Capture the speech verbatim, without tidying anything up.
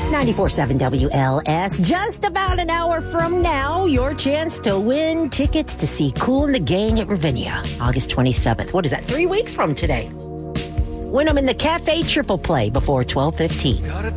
ninety-four seven W L S. Just about an hour from now, your chance to win tickets to see Kool and the Gang at Ravinia, August twenty-seventh. What is that, three weeks from today? Win them in the Cafe Triple Play before twelve fifteen.